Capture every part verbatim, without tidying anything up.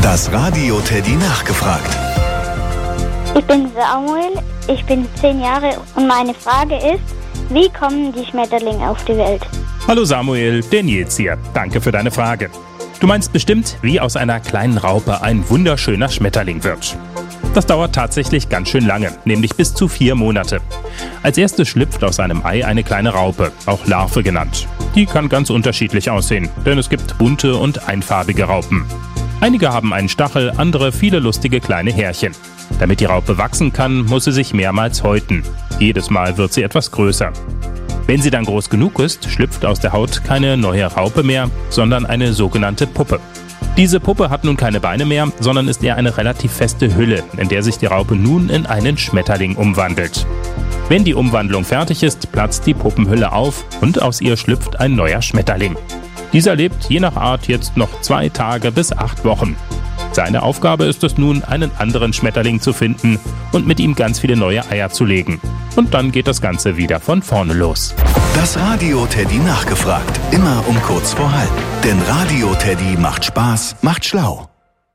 Das Radio Teddy nachgefragt. Ich bin Samuel, ich bin zehn Jahre und meine Frage ist, wie kommen die Schmetterlinge auf die Welt? Hallo Samuel, der Nils hier. Danke für deine Frage. Du meinst bestimmt, wie aus einer kleinen Raupe ein wunderschöner Schmetterling wird. Das dauert tatsächlich ganz schön lange, nämlich bis zu vier Monate. Als erstes schlüpft aus einem Ei eine kleine Raupe, auch Larve genannt. Die kann ganz unterschiedlich aussehen, denn es gibt bunte und einfarbige Raupen. Einige haben einen Stachel, andere viele lustige kleine Härchen. Damit die Raupe wachsen kann, muss sie sich mehrmals häuten. Jedes Mal wird sie etwas größer. Wenn sie dann groß genug ist, schlüpft aus der Haut keine neue Raupe mehr, sondern eine sogenannte Puppe. Diese Puppe hat nun keine Beine mehr, sondern ist eher eine relativ feste Hülle, in der sich die Raupe nun in einen Schmetterling umwandelt. Wenn die Umwandlung fertig ist, platzt die Puppenhülle auf und aus ihr schlüpft ein neuer Schmetterling. Dieser lebt je nach Art jetzt noch zwei Tage bis acht Wochen. Seine Aufgabe ist es nun, einen anderen Schmetterling zu finden und mit ihm ganz viele neue Eier zu legen. Und dann geht das Ganze wieder von vorne los. Das Radio Teddy nachgefragt. Immer um kurz vor halb. Denn Radio Teddy macht Spaß, macht schlau.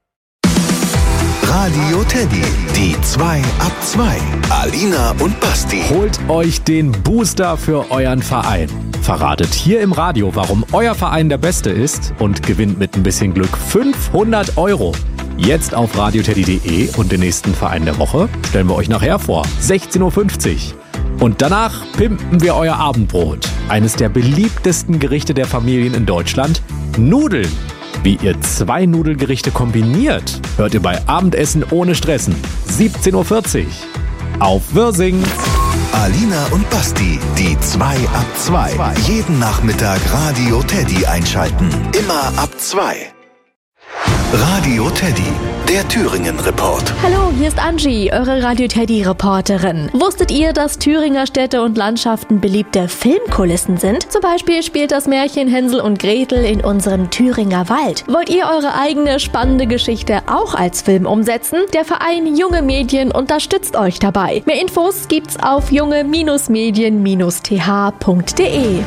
Radio Teddy, die zwei ab zwei. Alina und Basti. Holt euch den Booster für euren Verein. Verratet hier im Radio, warum euer Verein der beste ist und gewinnt mit ein bisschen Glück fünfhundert Euro. Jetzt auf radioteddy punkt de und den nächsten Verein der Woche stellen wir euch nachher vor. sechzehn Uhr fünfzig. Und danach pimpen wir euer Abendbrot. Eines der beliebtesten Gerichte der Familien in Deutschland, Nudeln. Wie ihr zwei Nudelgerichte kombiniert, hört ihr bei Abendessen ohne Stressen. siebzehn Uhr vierzig. Auf Wirsing. Alina und Basti, die zwei ab zwei. Jeden Nachmittag Radio Teddy einschalten. Immer ab zwei. Radio Teddy, der Thüringen-Report. Hallo, hier ist Angie, eure Radio Teddy-Reporterin. Wusstet ihr, dass Thüringer Städte und Landschaften beliebte Filmkulissen sind? Zum Beispiel spielt das Märchen Hänsel und Gretel in unserem Thüringer Wald. Wollt ihr eure eigene spannende Geschichte auch als Film umsetzen? Der Verein Junge Medien unterstützt euch dabei. Mehr Infos gibt's auf junge Medien t h punkt de.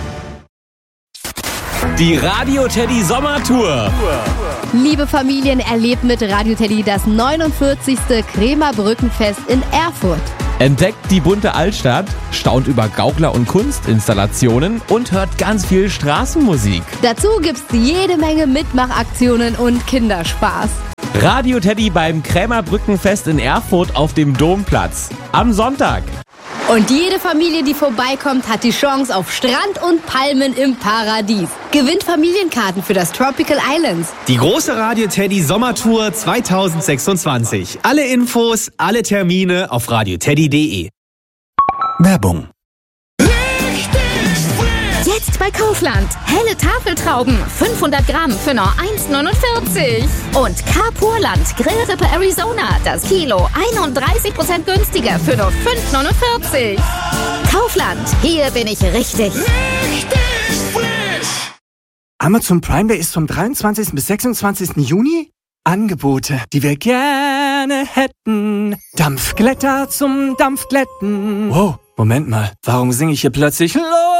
Die Radio Teddy Sommertour. Liebe Familien, erlebt mit Radio Teddy das neunundvierzigste Kremer Brückenfest in Erfurt. Entdeckt die bunte Altstadt, staunt über Gaukler- und Kunstinstallationen und hört ganz viel Straßenmusik. Dazu gibt's jede Menge Mitmachaktionen und Kinderspaß. Radio Teddy beim Krämer Brückenfest in Erfurt auf dem Domplatz. Am Sonntag. Und jede Familie, die vorbeikommt, hat die Chance auf Strand und Palmen im Paradies. Gewinnt Familienkarten für das Tropical Islands. Die große Radio Teddy Sommertour zwanzig sechsundzwanzig. Alle Infos, alle Termine auf radioteddy punkt de. Werbung. Jetzt bei Kaufland. Helle Tafeltrauben, fünfhundert Gramm für nur eins neunundvierzig. Und Carpurland Grillrippe Arizona, das Kilo einunddreißig Prozent günstiger für nur fünf neunundvierzig. Kaufland, hier bin ich richtig. Richtig frisch. Amazon Prime Day ist vom dreiundzwanzigsten bis sechsundzwanzigsten Juni. Angebote, die wir gerne hätten. Dampfglätter zum Dampfglätten. Wow, Moment mal, warum singe ich hier plötzlich los?